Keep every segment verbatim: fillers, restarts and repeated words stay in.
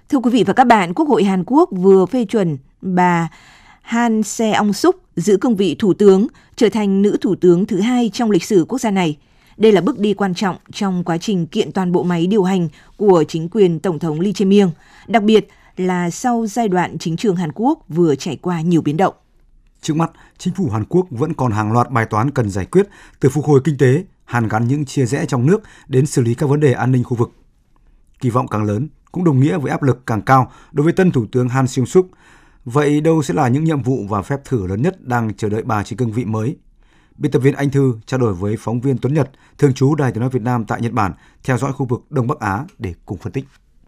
Thưa quý vị và các bạn, Quốc hội Hàn Quốc vừa phê chuẩn bà Han Se-ong-suk giữ cương vị thủ tướng, trở thành nữ thủ tướng thứ hai trong lịch sử quốc gia này. Đây là bước đi quan trọng trong quá trình kiện toàn bộ máy điều hành của chính quyền Tổng thống Lee Jae-myung, đặc biệt là sau giai đoạn chính trường Hàn Quốc vừa trải qua nhiều biến động. Trước mắt, chính phủ Hàn Quốc vẫn còn hàng loạt bài toán cần giải quyết, từ phục hồi kinh tế, hàn gắn những chia rẽ trong nước đến xử lý các vấn đề an ninh khu vực. Kỳ vọng càng lớn cũng đồng nghĩa với áp lực càng cao đối với tân thủ tướng Han Seong-suk. Vậy đâu sẽ là những nhiệm vụ và phép thử lớn nhất đang chờ đợi bà trên cương vị mới? Biên tập viên Anh Thư trao đổi với phóng viên Tuấn Nhật, thường trú Đài Tiếng nói Việt Nam tại Nhật Bản, theo dõi khu vực Đông Bắc Á để cùng phân tích.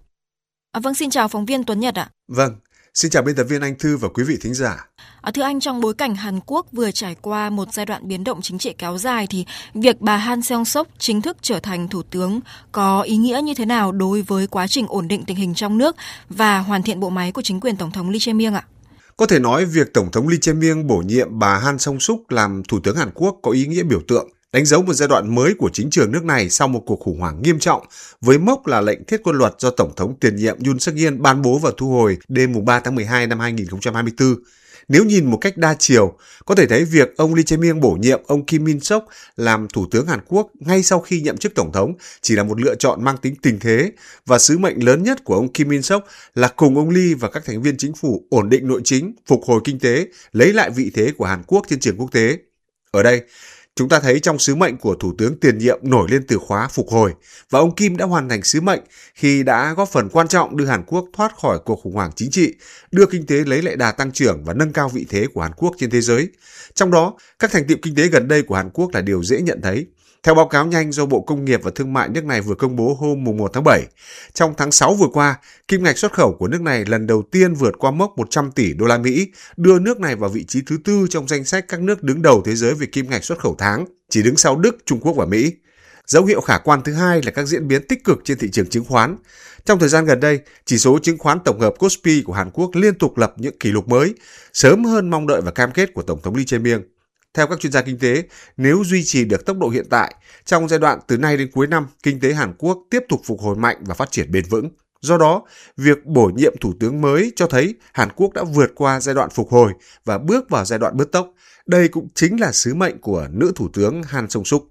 À, vâng, xin chào phóng viên Tuấn Nhật ạ. Vâng, xin chào biên tập viên Anh Thư và quý vị thính giả. À, thưa anh, trong bối cảnh Hàn Quốc vừa trải qua một giai đoạn biến động chính trị kéo dài thì việc bà Han Seong-suk chính thức trở thành thủ tướng có ý nghĩa như thế nào đối với quá trình ổn định tình hình trong nước và hoàn thiện bộ máy của chính quyền Tổng thống Lee Jae-myung ạ? Có thể nói việc Tổng thống Lee Jae-myung bổ nhiệm bà Han Seong-suk làm thủ tướng Hàn Quốc có ý nghĩa biểu tượng, đánh dấu một giai đoạn mới của chính trường nước này sau một cuộc khủng hoảng nghiêm trọng, với mốc là lệnh thiết quân luật do Tổng thống tiền nhiệm Yoon Suk Yeol ban bố và thu hồi đêm ba tháng mười hai năm hai nghìn không trăm hai mươi tư. Nếu nhìn một cách đa chiều, có thể thấy việc ông Lee Jae-myung bổ nhiệm ông Kim Min-sok làm thủ tướng Hàn Quốc ngay sau khi nhậm chức tổng thống chỉ là một lựa chọn mang tính tình thế, và sứ mệnh lớn nhất của ông Kim Min-sok là cùng ông Lee và các thành viên chính phủ ổn định nội chính, phục hồi kinh tế, lấy lại vị thế của Hàn Quốc trên trường quốc tế. Ở đây, chúng ta thấy trong sứ mệnh của Thủ tướng tiền nhiệm nổi lên từ khóa phục hồi, và ông Kim đã hoàn thành sứ mệnh khi đã góp phần quan trọng đưa Hàn Quốc thoát khỏi cuộc khủng hoảng chính trị, đưa kinh tế lấy lại đà tăng trưởng và nâng cao vị thế của Hàn Quốc trên thế giới. Trong đó, các thành tựu kinh tế gần đây của Hàn Quốc là điều dễ nhận thấy. Theo báo cáo nhanh do Bộ Công nghiệp và Thương mại nước này vừa công bố hôm mùng một tháng bảy, trong tháng sáu vừa qua, kim ngạch xuất khẩu của nước này lần đầu tiên vượt qua mốc một trăm tỷ đô la Mỹ, đưa nước này vào vị trí thứ tư trong danh sách các nước đứng đầu thế giới về kim ngạch xuất khẩu tháng, chỉ đứng sau Đức, Trung Quốc và Mỹ. Dấu hiệu khả quan thứ hai là các diễn biến tích cực trên thị trường chứng khoán. Trong thời gian gần đây, chỉ số chứng khoán tổng hợp Kospi của Hàn Quốc liên tục lập những kỷ lục mới, sớm hơn mong đợi và cam kết của Tổng thống Lee Jae-myung. Theo các chuyên gia kinh tế, nếu duy trì được tốc độ hiện tại, trong giai đoạn từ nay đến cuối năm, kinh tế Hàn Quốc tiếp tục phục hồi mạnh và phát triển bền vững. Do đó, việc bổ nhiệm thủ tướng mới cho thấy Hàn Quốc đã vượt qua giai đoạn phục hồi và bước vào giai đoạn bứt tốc. Đây cũng chính là sứ mệnh của nữ thủ tướng Han Seong-suk.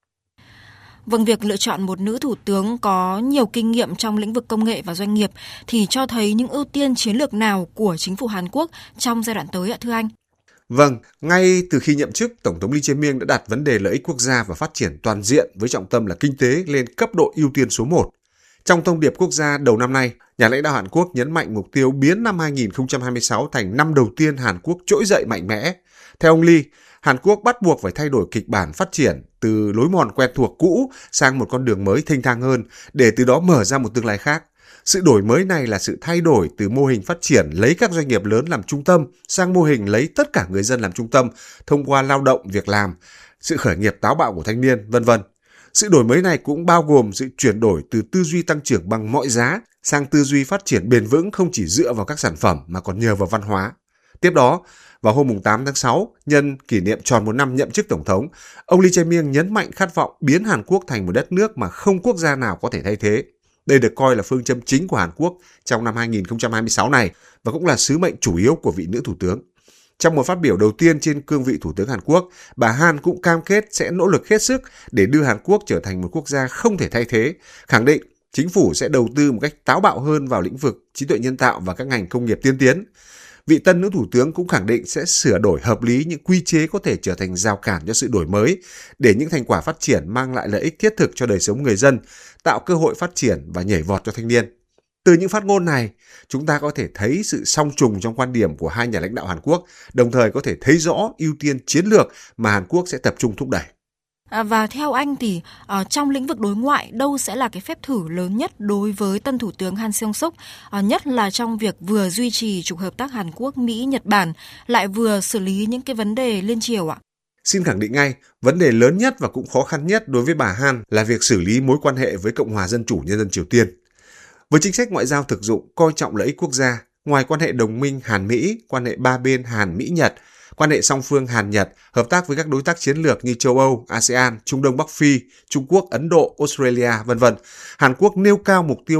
Vâng, việc lựa chọn một nữ thủ tướng có nhiều kinh nghiệm trong lĩnh vực công nghệ và doanh nghiệp thì cho thấy những ưu tiên chiến lược nào của chính phủ Hàn Quốc trong giai đoạn tới ạ, thưa anh? Vâng, ngay từ khi nhậm chức, Tổng thống Lee Jae-myung đã đặt vấn đề lợi ích quốc gia và phát triển toàn diện với trọng tâm là kinh tế lên cấp độ ưu tiên số một. Trong thông điệp quốc gia đầu năm nay, nhà lãnh đạo Hàn Quốc nhấn mạnh mục tiêu biến năm hai nghìn không trăm hai mươi sáu thành năm đầu tiên Hàn Quốc trỗi dậy mạnh mẽ. Theo ông Lee, Hàn Quốc bắt buộc phải thay đổi kịch bản phát triển từ lối mòn quen thuộc cũ sang một con đường mới thênh thang hơn, để từ đó mở ra một tương lai khác. Sự đổi mới này là sự thay đổi từ mô hình phát triển lấy các doanh nghiệp lớn làm trung tâm sang mô hình lấy tất cả người dân làm trung tâm thông qua lao động, việc làm, sự khởi nghiệp táo bạo của thanh niên, vân vân. Sự đổi mới này cũng bao gồm sự chuyển đổi từ tư duy tăng trưởng bằng mọi giá sang tư duy phát triển bền vững không chỉ dựa vào các sản phẩm mà còn nhờ vào văn hóa. Tiếp đó, vào hôm tám tháng sáu, nhân kỷ niệm tròn một năm nhậm chức Tổng thống, ông Lee Jae-myung nhấn mạnh khát vọng biến Hàn Quốc thành một đất nước mà không quốc gia nào có thể thay thế. Đây được coi là phương châm chính của Hàn Quốc trong năm hai nghìn không trăm hai mươi sáu này và cũng là sứ mệnh chủ yếu của vị nữ thủ tướng. Trong một phát biểu đầu tiên trên cương vị thủ tướng Hàn Quốc, bà Han cũng cam kết sẽ nỗ lực hết sức để đưa Hàn Quốc trở thành một quốc gia không thể thay thế, khẳng định chính phủ sẽ đầu tư một cách táo bạo hơn vào lĩnh vực trí tuệ nhân tạo và các ngành công nghiệp tiên tiến. Vị tân nữ thủ tướng cũng khẳng định sẽ sửa đổi hợp lý những quy chế có thể trở thành rào cản cho sự đổi mới, để những thành quả phát triển mang lại lợi ích thiết thực cho đời sống người dân, tạo cơ hội phát triển và nhảy vọt cho thanh niên. Từ những phát ngôn này, chúng ta có thể thấy sự song trùng trong quan điểm của hai nhà lãnh đạo Hàn Quốc, đồng thời có thể thấy rõ ưu tiên chiến lược mà Hàn Quốc sẽ tập trung thúc đẩy. À, và theo anh thì uh, trong lĩnh vực đối ngoại, đâu sẽ là cái phép thử lớn nhất đối với tân thủ tướng Han Seong-suk, uh, nhất là trong việc vừa duy trì trục hợp tác Hàn Quốc, Mỹ, Nhật Bản, lại vừa xử lý những cái vấn đề liên triều ạ? Xin khẳng định ngay, vấn đề lớn nhất và cũng khó khăn nhất đối với bà Han là việc xử lý mối quan hệ với Cộng hòa Dân chủ Nhân dân Triều Tiên. Với chính sách ngoại giao thực dụng, coi trọng lợi ích quốc gia, ngoài quan hệ đồng minh Hàn-Mỹ, quan hệ ba bên Hàn-Mỹ-Nhật, quan hệ song phương Hàn-Nhật, hợp tác với các đối tác chiến lược như châu Âu, a sê an, Trung Đông Bắc Phi, Trung Quốc, Ấn Độ, Australia, vân vân, Hàn Quốc nêu cao mục tiêu